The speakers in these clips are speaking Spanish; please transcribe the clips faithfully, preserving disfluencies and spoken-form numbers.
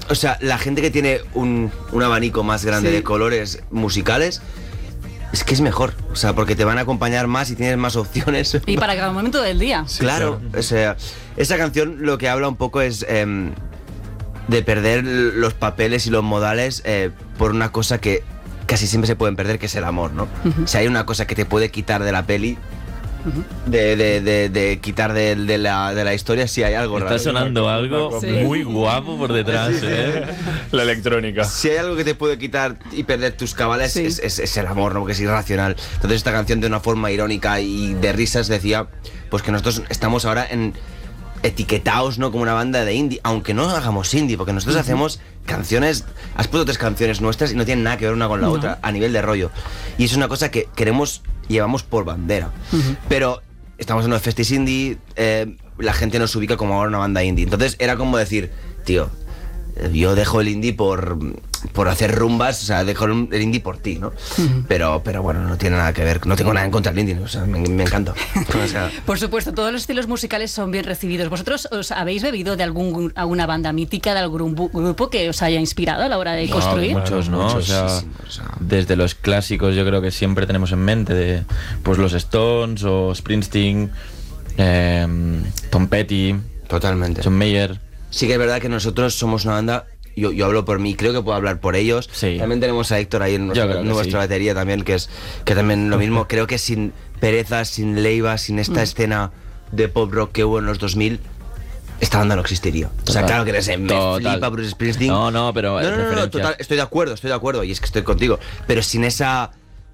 o sea, la gente que tiene un, un abanico más grande sí. de colores musicales, es que es mejor, o sea, porque te van a acompañar más y tienes más opciones. Y para cada momento del día. Sí, claro, claro, o sea, esa canción lo que habla un poco es eh, de perder los papeles y los modales eh, por una cosa que casi siempre se pueden perder, que es el amor, ¿no? Uh-huh. Si hay una cosa que te puede quitar de la peli, uh-huh. de, de, de, de quitar de, de, la, de la historia, si hay algo. Está raro. sonando algo sí. muy guapo por detrás, sí, sí. ¿eh? La electrónica. Si hay algo que te puede quitar y perder tus cabales, sí. es, es, es el amor, ¿no? Porque es irracional. Entonces esta canción, de una forma irónica y de risas, decía pues que nosotros estamos ahora en etiquetados, ¿no? Como una banda de indie, aunque no hagamos indie, porque nosotros uh-huh. hacemos canciones, has puesto tres canciones nuestras y no tienen nada que ver una con la no. otra a nivel de rollo, y es una cosa que queremos, llevamos por bandera, uh-huh. pero estamos en los festis indie, eh, la gente nos ubica como ahora una banda indie, entonces era como decir, tío, yo dejo el indie por, por hacer rumbas, o sea, dejo el indie por ti, ¿no? Uh-huh. Pero, pero bueno, no tiene nada que ver, no tengo nada en contra del indie, ¿no? O sea, me, me encanta. O sea, por supuesto, todos los estilos musicales son bien recibidos. ¿Vosotros os habéis bebido de algún, alguna banda mítica, de algún grupo que os haya inspirado a la hora de no, construir? Muchos, ¿no? O sea, o sea, desde los clásicos yo creo que siempre tenemos en mente, de, pues los Stones o Springsteen, eh, Tom Petty, totalmente. John Mayer. Sí que es verdad que nosotros somos una banda, yo, yo hablo por mí, creo que puedo hablar por ellos. Sí. También tenemos a Héctor ahí en nuestra, nuestra sí. batería también, que es que también lo mismo. Creo que sin Pereza, sin Leiva, sin esta mm. escena de pop rock que hubo en los dos mil, esta banda no existiría. Total. O sea, claro que les me total. flipa Bruce Springsteen. No, no, pero no, no, no, no, total, estoy de acuerdo, estoy de acuerdo, y es que estoy contigo. Pero sin esa,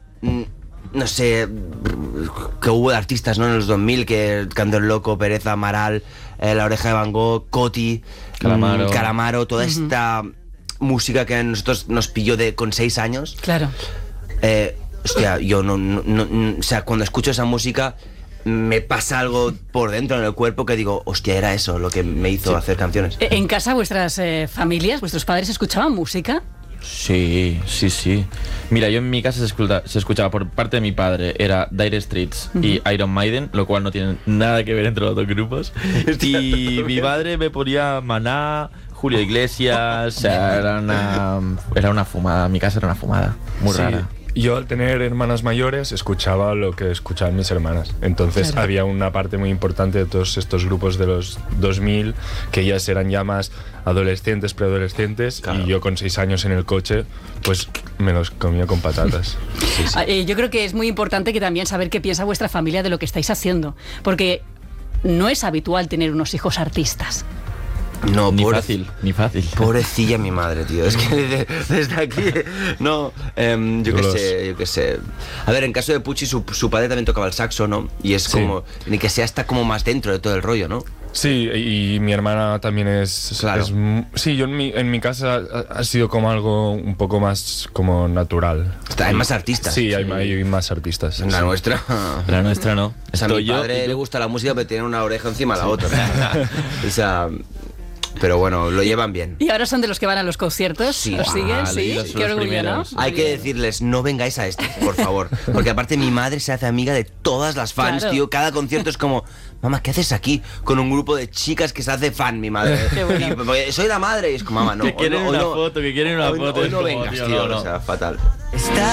no sé, que hubo de artistas, ¿no? En los dos mil, que Cando el Loco, Pereza, Amaral, eh, La Oreja de Van Gogh, Coti, Calamaro, mmm, Calamaro, toda uh-huh. esta música que a nosotros nos pilló de con seis años. Claro. Eh, hostia, yo no, no, no, o sea, cuando escucho esa música me pasa algo por dentro en el cuerpo que digo, hostia, era eso lo que me hizo sí. hacer canciones. ¿En casa vuestras eh, familias, vuestros padres escuchaban música? Sí, sí, sí. Mira, yo en mi casa se, escucha, se escuchaba por parte de mi padre, era Dire Straits uh-huh. y Iron Maiden, lo cual no tiene nada que ver entre los dos grupos. Y mi padre me ponía Maná, Julio Iglesias, o sea, era una, era una fumada, mi casa era una fumada, muy sí. rara. Yo, al tener hermanas mayores, escuchaba lo que escuchaban mis hermanas. Entonces claro. había una parte muy importante de todos estos grupos de los dos mil, que ellas eran ya más adolescentes, preadolescentes, claro. y yo con seis años en el coche, pues me los comía con patatas. Sí, sí. Eh, yo creo que es muy importante que también saber qué piensa vuestra familia de lo que estáis haciendo, porque no es habitual tener unos hijos artistas. No, ni pobre, fácil, ni fácil. Pobrecilla mi madre, tío. Es que desde, desde aquí, no, eh, yo qué sé, yo qué sé. A ver, en caso de Pucci, su, su padre también tocaba el saxo, ¿no? Y es como, sí. ni que sea, está como más dentro de todo el rollo, ¿no? Sí, y mi hermana también es... Claro. es sí, yo en mi, en mi casa ha, ha sido como algo un poco más como natural. Está, hay más artistas. Sí, hay, hay más artistas. En la sí. nuestra... La nuestra no. O sea, a mi padre yo... le gusta la música, pero tiene una oreja encima de sí. la otra. O sea... Pero bueno, lo llevan bien. ¿Y ahora son de los que van a los conciertos? Sí. ¿Los siguen? Ah, sí. Qué orgullo, ¿no? Hay que decirles, no vengáis a este, por favor. Porque aparte mi madre se hace amiga de todas las fans, claro. tío. Cada concierto es como, mamá, ¿qué haces aquí? Con un grupo de chicas que se hace fan, mi madre. Qué bueno. Y, soy la madre. Y es como, mamá, no. Que quieren hoy una no, foto, que quieren una hoy, foto. Hoy no como, vengas, tío. tío no, no. no. O sea, fatal.